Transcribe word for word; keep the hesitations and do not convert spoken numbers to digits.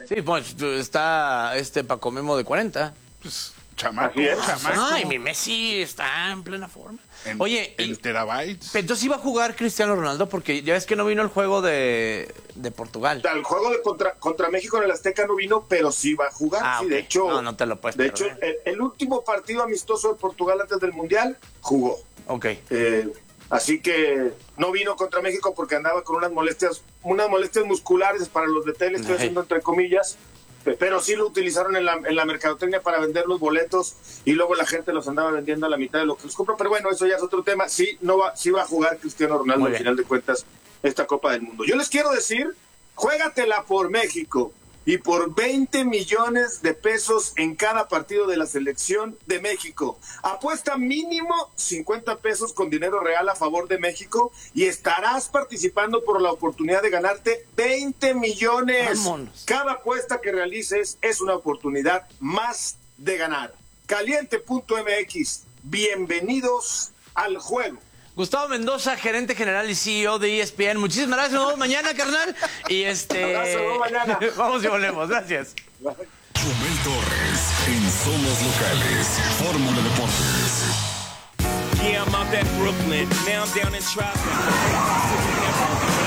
Sí, pues está este Paco Memo de cuarenta. Pues, chamaco, Así es. chamaco. Ay, mi Messi está en plena forma. En, Oye, en y- terabytes. entonces iba a jugar Cristiano Ronaldo porque ya ves que no vino el juego de, de Portugal. El juego de contra, contra México en el Azteca no vino, pero sí va a jugar. Ah, sí, ok. de hecho, No, no te lo puedes De hecho, perder. el, el último partido amistoso de Portugal antes del Mundial jugó. Ok. Eh, así que no vino contra México porque andaba con unas molestias, unas molestias musculares para los detalles, estoy Ajá. haciendo entre comillas, pe- pero sí lo utilizaron en la, en la mercadotecnia para vender los boletos y luego la gente los andaba vendiendo a la mitad de lo que los compró. Pero bueno, eso ya es otro tema. Sí, no va, sí va a jugar Cristiano Ronaldo Muy al bien. final de cuentas esta Copa del Mundo. Yo les quiero decir, juégatela por México. Y por veinte millones de pesos en cada partido de la selección de México. Apuesta mínimo cincuenta pesos con dinero real a favor de México y estarás participando por la oportunidad de ganarte veinte millones. Vámonos. Cada apuesta que realices es una oportunidad más de ganar. Caliente punto m x. Bienvenidos al juego. Gustavo Mendoza, gerente general y C E O de E S P N. Muchísimas gracias. Nos vemos mañana, carnal. Y este. Abrazo, nos vemos mañana. Vamos y volvemos. Gracias. Chumel Torres en Somos Locales. Fórmula Deportes. Yeah, I'm out at Brooklyn. Now I'm down in Tropic.